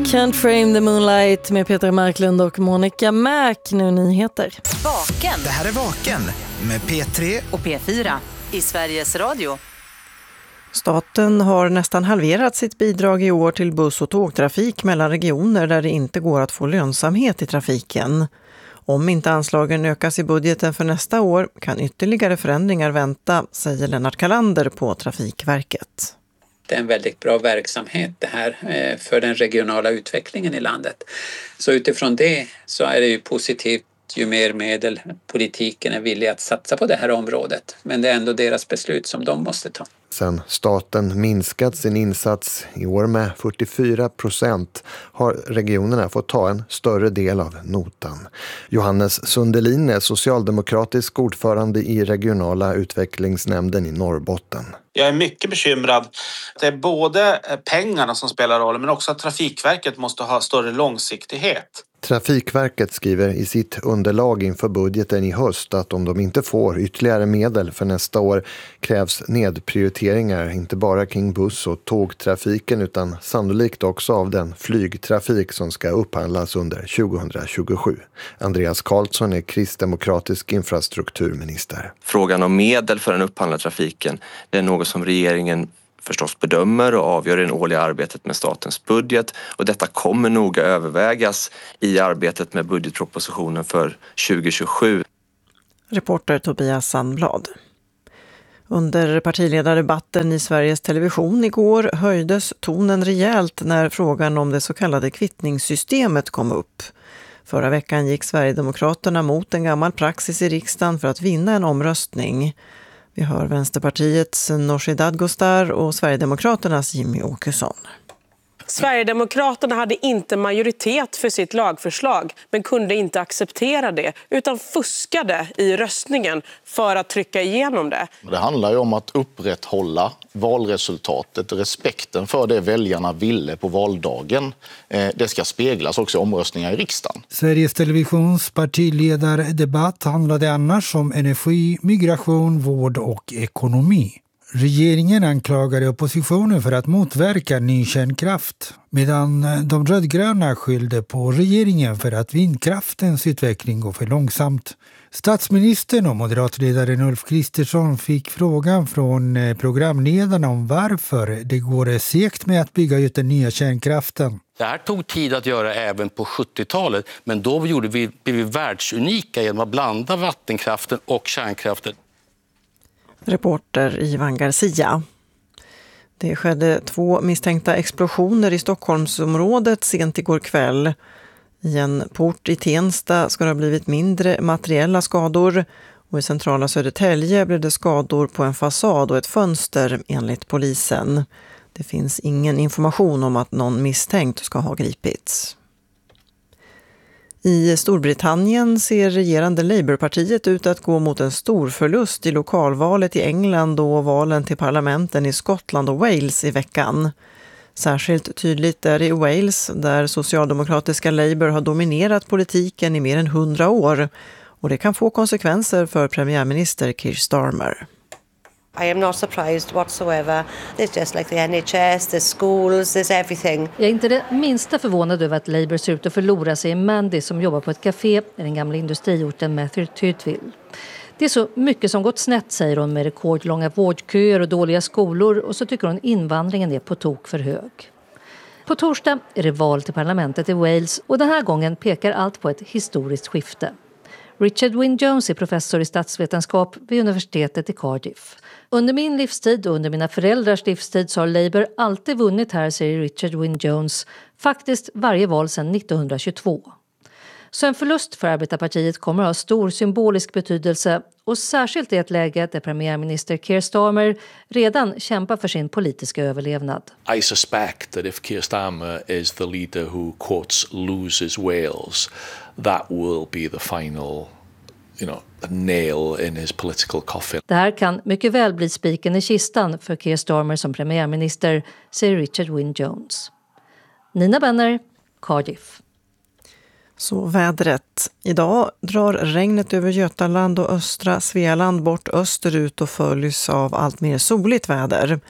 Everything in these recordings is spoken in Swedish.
Can't frame the moonlight med Peter Marklund och Monica Mac. Nu nyheter. Vaken. Det här är Vaken med P3 och P4 i Sveriges Radio. Staten har nästan halverat sitt bidrag i år till buss- och tågtrafik mellan regioner där det inte går att få lönsamhet i trafiken. Om inte anslagen ökas i budgeten för nästa år kan ytterligare förändringar vänta, säger Lennart Kalander på Trafikverket. Det är en väldigt bra verksamhet det här för den regionala utvecklingen i landet. Så utifrån det så är det ju positivt ju mer medel politiken är villig att satsa på det här området. Men det är ändå deras beslut som de måste ta. Sen staten minskat sin insats i år med 44% har regionerna fått ta en större del av notan. Johannes Sundelin är socialdemokratisk ordförande i regionala utvecklingsnämnden i Norrbotten. Jag är mycket bekymrad. Det är både pengarna som spelar roll men också att Trafikverket måste ha större långsiktighet. Trafikverket skriver i sitt underlag inför budgeten i höst att om de inte får ytterligare medel för nästa år krävs nedprioriteringar inte bara kring buss- och tågtrafiken utan sannolikt också av den flygtrafik som ska upphandlas under 2027. Andreas Karlsson är kristdemokratisk infrastrukturminister. Frågan om medel för den upphandlade trafiken, det är något som regeringen förstås bedömer och avgör i det årliga arbetet med statens budget, och detta kommer noga övervägas i arbetet med budgetpropositionen för 2027. Reporter Tobias Sandblad. Under partiledardebatten i Sveriges Television igår höjdes tonen rejält när frågan om det så kallade kvittningssystemet kom upp. Förra veckan gick Sverigedemokraterna mot en gammal praxis i riksdagen för att vinna en omröstning. Vi hör Vänsterpartiets Nooshi Dadgostar och Sverigedemokraternas Jimmy Åkesson. Sverigedemokraterna hade inte majoritet för sitt lagförslag men kunde inte acceptera det utan fuskade i röstningen för att trycka igenom det. Det handlar ju om att upprätthålla valresultatet, respekten för det väljarna ville på valdagen. Det ska speglas också i omröstningar i riksdagen. Sveriges Televisions partiledardebatt handlade annars om energi, migration, vård och ekonomi. Regeringen anklagade oppositionen för att motverka ny kärnkraft, medan de rödgröna skyllde på regeringen för att vindkraftens utveckling går för långsamt. Statsministern och moderatledaren Ulf Kristersson fick frågan från programledarna om varför det går segt med att bygga ut den nya kärnkraften. Det här tog tid att göra även på 70-talet, men då blev vi världsunika genom att blanda vattenkraften och kärnkraften. Reporter Ivan Garcia. Det skedde 2 misstänkta explosioner i Stockholmsområdet sent igår kväll. I en port i Tensta ska det ha blivit mindre materiella skador och i centrala Södertälje blev det skador på en fasad och ett fönster enligt polisen. Det finns ingen information om att någon misstänkt ska ha gripits. I Storbritannien ser regerande Labourpartiet ut att gå mot en stor förlust i lokalvalet i England och valen till parlamenten i Skottland och Wales i veckan. Särskilt tydligt är i Wales där socialdemokratiska Labour har dominerat politiken i mer än 100 år och det kan få konsekvenser för premiärminister Keir Starmer. I am not surprised whatsoever. There's just like the NHS, there's schools, there's everything. Jag är inte det minsta förvånad över att Labour ser ut att förlora sig i Mandy som jobbar på ett café i den gamla industriorten Mathertoothville. Det är så mycket som gått snett, säger hon, med rekordlånga vårdköer och dåliga skolor, och så tycker hon invandringen är på tok för hög. På torsdag är det val till parlamentet i Wales och den här gången pekar allt på ett historiskt skifte. Richard Wynne-Jones är professor i statsvetenskap vid universitetet i Cardiff. Under min livstid och under mina föräldrars livstid så har Labour alltid vunnit här, säger Richard Wynne-Jones, faktiskt varje val sedan 1922. Så en förlust för Arbetarpartiet kommer att ha stor symbolisk betydelse, och särskilt i ett läge där premiärminister Keir Starmer redan kämpar för sin politiska överlevnad. I suspect that if Keir Starmer is the leader who quotes loses Wales, that will be the final, nail in his political coffin. Det här kan mycket väl bli spiken i kistan för Keir Starmer som premiärminister, säger Richard Wynne-Jones. Nina Benner, Cardiff. Så vädret. Idag drar regnet över Götaland och östra Svealand bort österut och följs av allt mer soligt väder.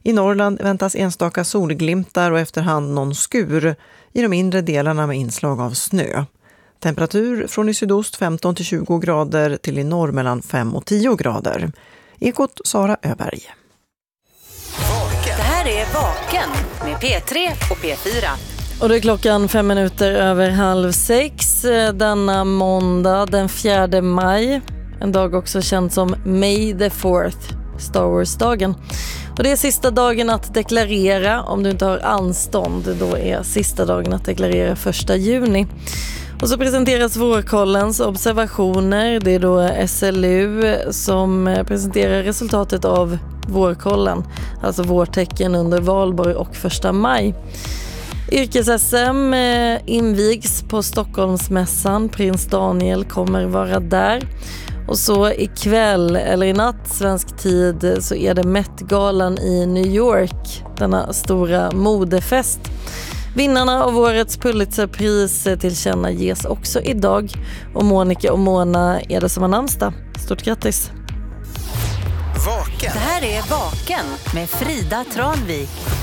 I Norrland väntas enstaka solglimtar och efterhand någon skur i de inre delarna med inslag av snö. Temperatur från i sydost 15 till 20 grader till i norr mellan 5 och 10 grader. Ekot Sara Öberg. Det här är Vaken med P3 och P4. Och det är klockan 5 minuter över 5:30 denna måndag den 4 maj. En dag också känd som May the 4th, Star Wars-dagen. Och det är sista dagen att deklarera. Om du inte har anstånd, då är sista dagen att deklarera 1 juni. Och så presenteras vårkollens observationer. Det är då SLU som presenterar resultatet av vårkollen. Alltså vårtecken under valborg och 1 maj. Yrkes-SM invigs på Stockholmsmässan. Prins Daniel kommer vara där. Och så ikväll, eller i natt svensk tid, så är det Met-galan i New York. Denna stora modefest. Vinnarna av årets Pulitzerpris tillkänna ges också idag. Och Monica och Mona är det som har namnsdag. Stort grattis! Det här är Vaken med Frida Tranvik.